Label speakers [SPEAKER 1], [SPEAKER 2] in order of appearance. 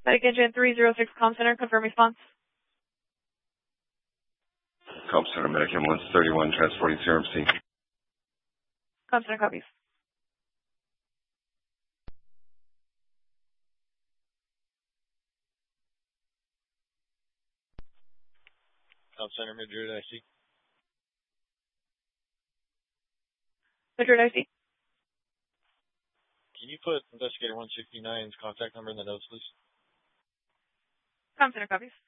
[SPEAKER 1] Medic Engine 306 Comm Center, confirm response.
[SPEAKER 2] Comm Center, Medic Ambulance 31, transporting CRMC.
[SPEAKER 1] Comm Center copies.
[SPEAKER 3] Comm Center, Madrid, IC.
[SPEAKER 1] Madrid, IC.
[SPEAKER 3] Can you put Investigator 169's contact number in the notes, please?
[SPEAKER 1] Comm Center copies.